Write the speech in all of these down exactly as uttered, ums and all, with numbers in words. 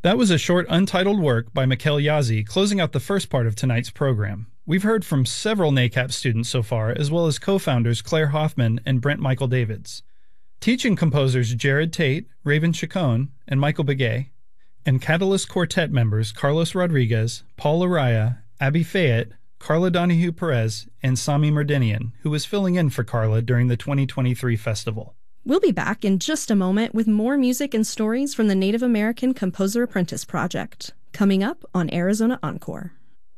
That was a short untitled work by Mikel Yazzie closing out the first part of tonight's program. We've heard from several NACAP students so far, as well as co-founders Claire Hoffman and Brent Michael Davids. Teaching composers Jared Tate, Raven Chacon, and Michael Begay, and Catalyst Quartet members Carlos Rodriguez, Paul Araya, Abby Fayette, Carla Donahue Perez, and Sami Merdinian, who was filling in for Carla during the twenty twenty-three festival. We'll be back in just a moment with more music and stories from the Native American Composer Apprentice Project, coming up on Arizona Encore.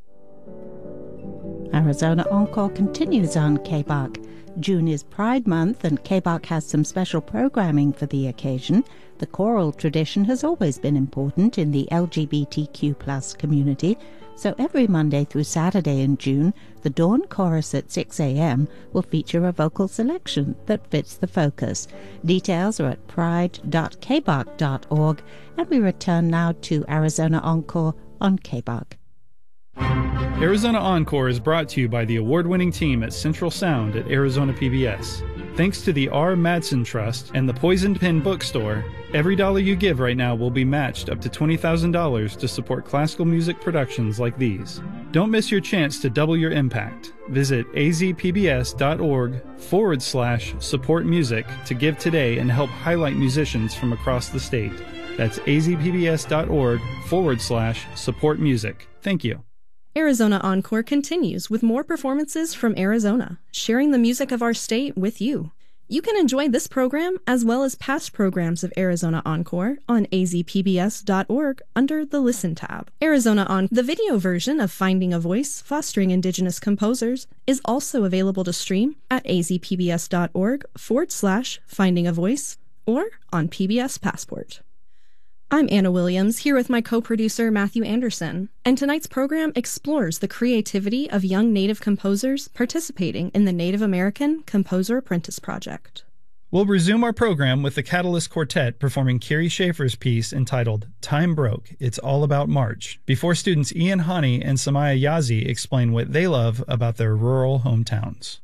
Arizona Encore continues on K B A C. June is Pride Month, and K B A C has some special programming for the occasion. The choral tradition has always been important in the L G B T Q plus community, so every Monday through Saturday in June, the Dawn Chorus at six a.m. will feature a vocal selection that fits the focus. Details are at pride dot k b a c dot org, and we return now to Arizona Encore on K B A C. Arizona Encore is brought to you by the award-winning team at Central Sound at Arizona P B S. Thanks to the R. Madsen Trust and the Poisoned Pen Bookstore, every dollar you give right now will be matched up to twenty thousand dollars to support classical music productions like these. Don't miss your chance to double your impact. Visit azpbs.org forward slash support music to give today and help highlight musicians from across the state. That's azpbs.org forward slash support music. Thank you. Arizona Encore continues with more performances from Arizona, sharing the music of our state with you. You can enjoy this program as well as past programs of Arizona Encore on a z p b s dot org under the Listen tab. Arizona On, the video version of Finding a Voice, Fostering Indigenous Composers, is also available to stream at azpbs.org forward slash finding a voice or on P B S Passport. I'm Anna Williams, here with my co-producer Matthew Anderson, and tonight's program explores the creativity of young Native composers participating in the Native American Composer Apprentice Project. We'll resume our program with the Catalyst Quartet performing Kiri Schaefer's piece entitled Time Broke, It's All About March, before students Ian Hani and Samaya Yazzie explain what they love about their rural hometowns.